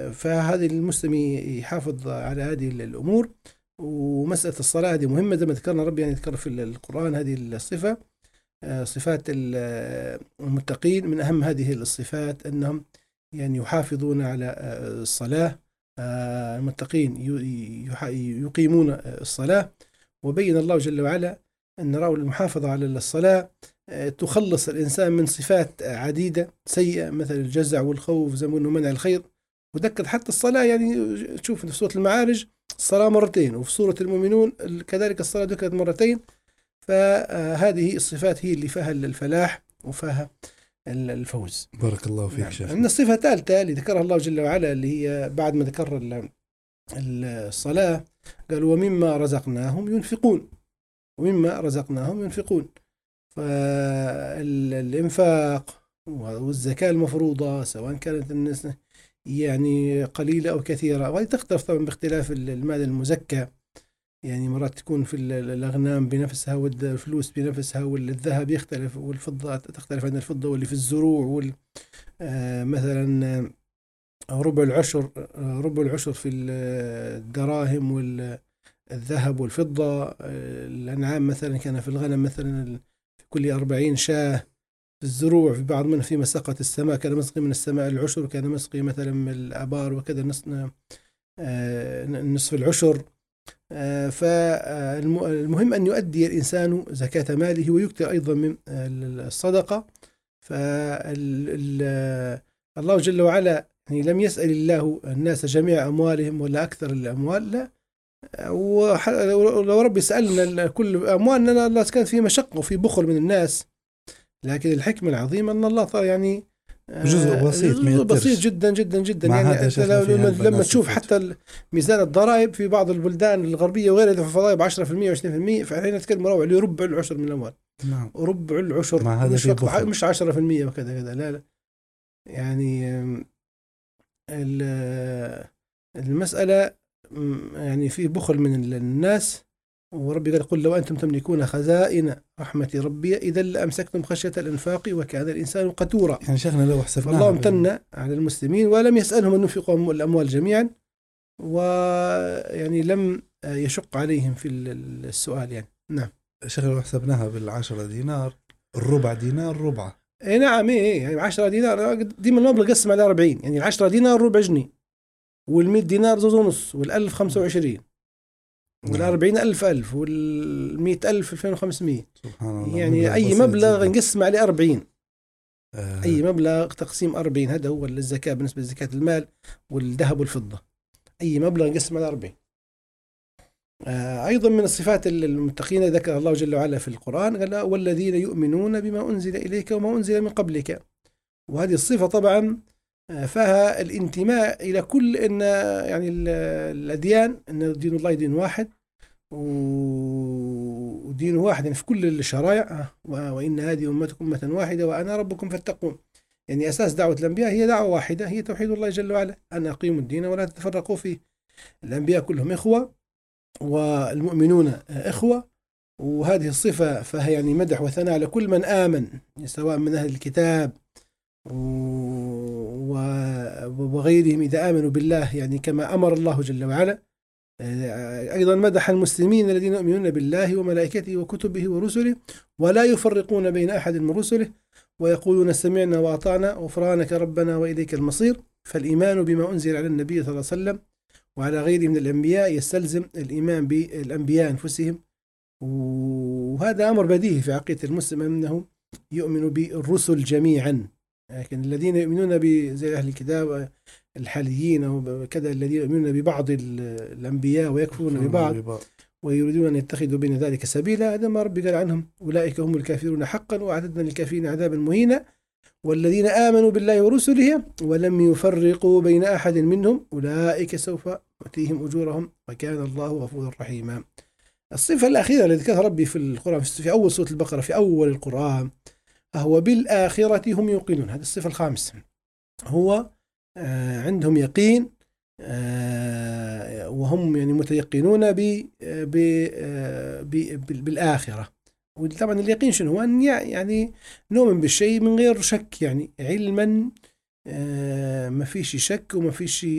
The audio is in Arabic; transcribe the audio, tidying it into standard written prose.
فهذه المسلم يحافظ على هذه الأمور. ومسألة الصلاة هذه مهمة زي ما ذكرنا، ربي يعني ذكر في القرآن هذه الصفة، صفات المتقين. من أهم هذه الصفات أنهم يعني يحافظون على الصلاة. المتقين يقيمون الصلاة. وبين الله جل وعلا أن رأوا المحافظة على الصلاة تخلص الإنسان من صفات عديدة سيئة، مثل الجزع والخوف زي ما قلنا منع الخير. وذكر حتى الصلاة، يعني تشوف في سورة المعارج الصلاة مرتين، وفي سورة المؤمنون كذلك الصلاة ذكرت مرتين. فهذه الصفات هي اللي فيها الفلاح وفيها الفوز. بارك الله فيك شيخ. من الصفة الثالثة اللي ذكرها الله جل وعلا، اللي هي بعد ما ذكر الصلاة، قال ومما رزقناهم ينفقون. ومما رزقناهم ينفقون، فالإنفاق والزكاة المفروضة سواء كانت الناس يعني قليلة أو كثيرة، وهي تختلف طبعا باختلاف المال المزكى. يعني مرات تكون في الأغنام بنفسها والفلوس بنفسها، والذهب يختلف، والفضة تختلف عن الفضة، واللي في الزروع مثلا ربع العشر في الدراهم والذهب والفضة. الأنعام مثلا كان في الغنم مثلا في كل 40 شاة. في الزروع في بعض منها في مسقة السماء كان مسقي من السماء العشر، وكان مسقي مثلا من الآبار وكذا نصف العشر. فالمهم أن يؤدي الإنسان زكاة ماله ويكثر أيضا من الصدقة. الله جل وعلا يعني لم يسأل الله الناس جميع أموالهم ولا أكثر الأموال، لا. ولو ربي سألنا كل أموالنا الله كانت في مشقة وفي بخل من الناس، لكن الحكمة العظيمة أن الله يعني جزء بسيط جدا جدا جدا. يعني لما تشوف حتى ميزان الضرائب في بعض البلدان الغربية وغيرها يدفع فضائب 10% و20%، فحين نتكلم روع عليه ربع العشر من الأموال. نعم. ربع العشر، مش 10% وكذا كذا، لا. يعني المسألة يعني في بخل من الناس. وربي قال قل لو أنتم تملكون خزائن رحمة ربي إذا لأمسكتم خشية الإنفاق وكان الإنسان قتورا. يعني شيخنا لو حسبناها الله امتن على المسلمين ولم يسألهم أن ينفقوا الأموال جميعا، ويعني لم يشق عليهم في السؤال يعني. نعم شيخنا لو حسبناها بال10 دينار، الربع دينار ربعة. نعم يعني 10 دينار ديما المبلغ قسم على 40، يعني 10 دينار ربع جنيه، وال100 دينار زوز ونص، وال1000 25، وال40 ألف، وال100 ألف 2500. سبحان الله. يعني أي مبلغ نقسم عليه 40. أي مبلغ تقسيم 40، هذا هو الزكاة بالنسبة لزكاة المال والذهب والفضة. أي مبلغ نقسم على 40. أيضا من الصفات المتقين ذكر الله جل وعلا في القرآن، قال والذين يؤمنون بما أنزل إليك وما أنزل من قبلك. وهذه الصفة طبعا فيها الانتماء إلى كل إن يعني الأديان، أن دين الله دين واحد ودين واحد يعني في كل الشرائع. وإن هذه أمتكم أمة واحدة وأنا ربكم فاتقون. يعني أساس دعوة الأنبياء هي دعوة واحدة، هي توحيد الله جل وعلا، أن أقيموا الدين ولا تتفرقوا فيه. الأنبياء كلهم إخوة والمؤمنون إخوة. وهذه الصفة فهي يعني مدح وثناء على كل من آمن، سواء من أهل الكتاب وغيرهم إذا آمنوا بالله، يعني كما أمر الله جل وعلا. أيضا مدح المسلمين الذين يؤمنون بالله وملائكته وكتبه ورسله ولا يفرقون بين أحد من رسله ويقولون سمعنا وأطعنا غفرانك ربنا وإليك المصير. فالإيمان بما أنزل على النبي صلى الله عليه وسلم وعلى غيره من الأنبياء يستلزم الإيمان بالأنبياء أنفسهم، وهذا أمر بديهي في عقيدة المسلم أنه يؤمن بالرسل جميعا. لكن الذين يؤمنون زي أهل الكتاب الحاليين وكذا، الذين يؤمنون ببعض الأنبياء ويكفرون ببعض ويريدون أن يتخذوا بين ذلك سبيلا، هذا ما ربي قال عنهم أولئك هم الكافرون حقا وأعتدنا للكافرين عذابا مهينا. والذين آمنوا بالله ورسله ولم يفرقوا بين أحد منهم أولئك سوف يؤتيهم أجورهم وكان الله غفورا رحيما. الصفة الأخيرة التي ذكرها ربي في القرآن في أول سورة البقرة في أول القرآن، هو بالآخرة هم يوقنون. هذه الصفة الخامسة، هو عندهم يقين وهم يعني متيقنون بالآخرة. وطبعا اليقين شنو هو؟ أن يعني نؤمن بالشيء من غير شك، يعني علما ما فيش شك وما فيش